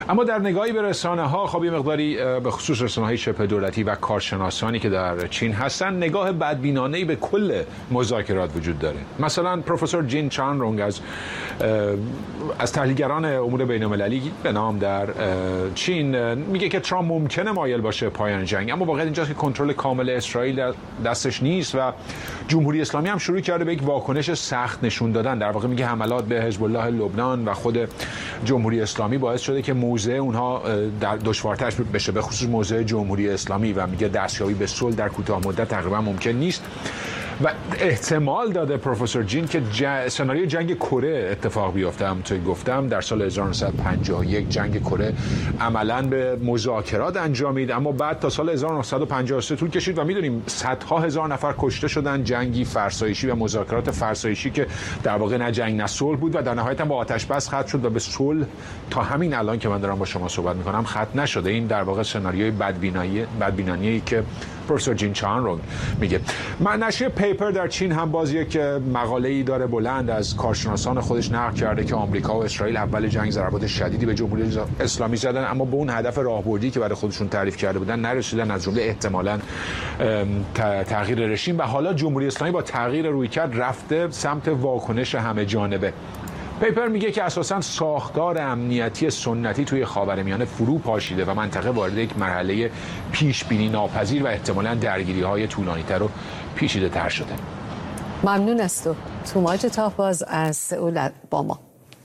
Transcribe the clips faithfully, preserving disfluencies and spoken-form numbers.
اما در نگاهی به رسانه‌ها، خب یه مقداری به خصوص رسانه‌های شبه دولتی و کارشناسانی که در چین هستن، نگاه بدبینانه‌ای به کل مذاکرات وجود داره. مثلا پروفسور جین چانرونگ از از تحلیلگران امور بین‌المللی به نام در چین میگه که ترامپ ممکنه مایل باشه پایان جنگ، اما واقعا اینجاست که کنترل کامل اسرائیل دستش نیست و جمهوری اسلامی هم شروع کرده به یک واکنش سخت نشون دادن. در واقع میگه حملات به حزب الله لبنان و خود جمهوری اسلامی باعث شده که موضع اونها در دشوارتر بشه، به خصوص موضع جمهوری اسلامی، و میگه دستیابی به صلح در کوتاه مدت تقریبا ممکن نیست و احتمال داده پروفسور جین که ج... سناریوی جنگ کره اتفاق بیفته. همونطور گفتم در سال هزار و نهصد و پنجاه و یک جنگ کره عملاً به مذاکرات انجامید، اما بعد تا سال هزار و نهصد و پنجاه و سه طول کشید و میدونیم صدها هزار نفر کشته شدن. جنگی فرسایشی و مذاکرات فرسایشی که در واقع نه جنگ نه صلح بود و در نهایت هم با آتش بس ختم شد و به صلح تا همین الان که من دارم با شما صحبت میکنم ختم نشده. این در واقع سناریوی بدبینایی بدبینانیه که پروفسور جین چانرونگ میگه. نشریه پیپر در چین هم باز یک مقاله‌ای داره بلند از کارشناسان خودش نقل کرده که آمریکا و اسرائیل اول جنگ ضربات شدیدی به جمهوری اسلامی زدن، اما به اون هدف راهبردی که برای خودشون تعریف کرده بودن نرسیدن، از جمله احتمالاً تغییر رژیم، و حالا جمهوری اسلامی با تغییر رویکرد رفته سمت واکنش همه جانبه. پیپر میگه که اساساً ساختار امنیتی سنتی توی خاورمیانه فرو پاشیده و منطقه وارد یک مرحله پیش بینی ناپذیر و احتمالاً درگیری‌های طولانی‌تر و پیچیده‌تر شده. ممنون از تو. توماج تاهباز از سئول با ما.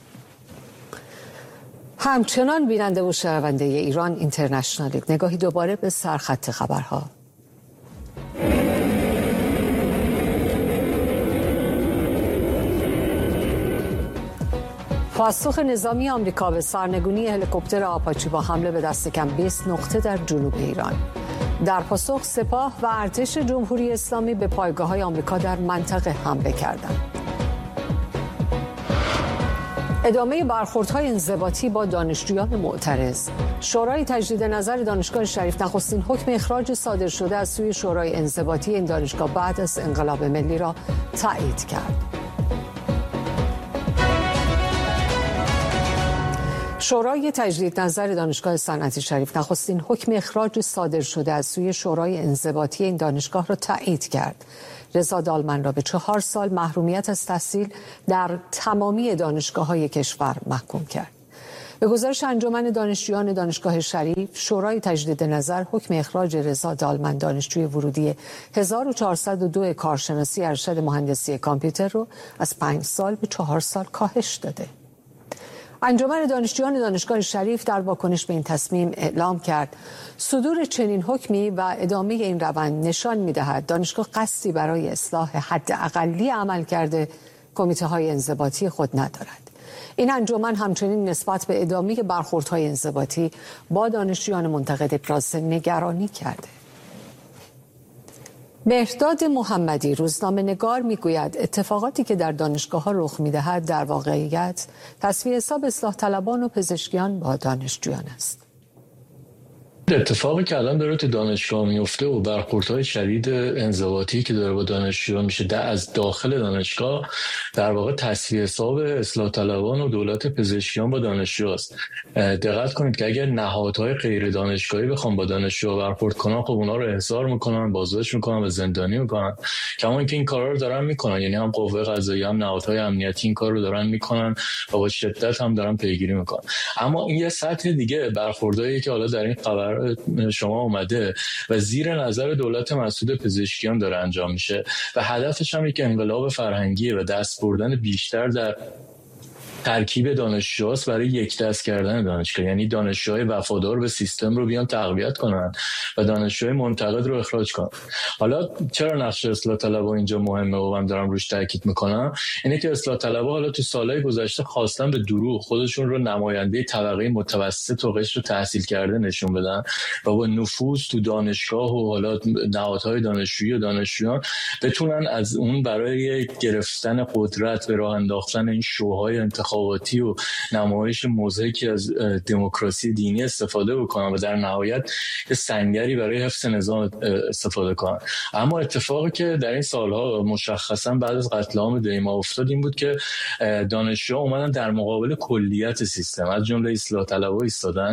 همچنان بیننده و شنونده ایران اینترنشنال، نگاهی دوباره به سرخط خبرها. پاسخ نظامی آمریکا به سرنگونی هلیکوپتر آپاچی با حمله به دست کم بیست نقطه در جنوب ایران. در پاسخ سپاه و ارتش جمهوری اسلامی به پایگاه‌های آمریکا در منطقه حمله کردند. ادامه برخوردهای انضباطی با دانشجویان معترض. شورای تجدید نظر دانشگاه شریف نخستین حکم اخراج صادر شده از سوی شورای انضباطی این دانشگاه بعد از انقلاب ملی را تایید کرد. شورای تجدید نظر دانشگاه صنعتی شریف نخستین حکم اخراج صادر شده از سوی شورای انضباطی این دانشگاه را تایید کرد. رضا دالمن را به چهار سال محرومیت از تحصیل در تمامی دانشگاه‌های کشور محکوم کرد. به گزارش انجمن دانشجویان دانشگاه شریف، شورای تجدید نظر حکم اخراج رضا دالمن دانشجوی ورودی هزار و چهارصد و دو کارشناسی ارشد مهندسی کامپیوتر رو از پنج سال به چهار سال کاهش داده. انجمن دانشجویان دانشگاه شریف در واکنش به این تصمیم اعلام کرد صدور چنین حکمی و ادامه این روند نشان می‌دهد دانشگاه قصدی برای اصلاح حداقلی عملکرد کمیته‌های انضباطی خود ندارد. این انجمن همچنین نسبت به ادامه برخوردهای انضباطی با دانشجویان منتقد ابراز نگرانی کرده. مهرداد محمدی روزنامه‌نگار میگوید اتفاقاتی که در دانشگاه‌ها رخ می‌دهد در واقعیت تصفیه حساب اصلاح طلبان و پزشکیان با دانشجویان است. اتفاقی که الان داره تو دانشگاه میفته و برخوردهای شدید انضباطی که داره با دانشجویان میشه در از داخل دانشگاه در واقع تصفیه حساب اصلاح طلبان و دولت پزشکیان با دانشجو است. دقت کنید که اگر نهادهای غیر دانشگاهی بخوام با دانشجو برخورد کنن، خب اونا رو احضار میکنن، بازداشت میکنن و زندانی میکنن. کما اینکه این کارا رو دارن میکنن، یعنی هم قوه قضاییه هم نهادهای امنیتی این کار رو دارن میکنن و با شدت هم دارن پیگیری میکنن. اما این یه سطح دیگه برخوردایی که حالا در این خبر شما اومده و زیر نظر دولت مسعود پزشکیان داره انجام میشه و هدفش هم یک انقلاب فرهنگیه و دست بردن بیشتر در ترکیب دانشجوهاست برای یک دست کردن دانشگاه. یعنی دانشجوهای وفادار به سیستم رو بیان تقویت کنن و دانشجوهای منتقد رو اخراج کنن. حالا چرا نقش اصلاح طلبها اینجا مهمه و من دارم روش تاکید میکنم؟ اینه که اصلاح طلبها حالا تو سالهای گذشته خواستن به دروغ خودشون رو نماینده طبقه متوسط و قشر تحصیل کرده نشون بدن و با نفوذ تو دانشگاه و حالا نهادهای دانشجویی و دانشجویان بتونن از اون برای گرفتن قدرت به راه انداختن این شوهای انتخاباتی و نمایش مضحکی از دموکراسی دینی استفاده بکنن و در نهایت یه سنگری برای حفظ نظام استفاده کنن. اما اتفاقی که در این سالها مشخصا بعد از قتل عام دیما افتاد این بود که دانشجوها اومدن در مقابل کلیت سیستم از جمله اصلاح طلبها ایستادن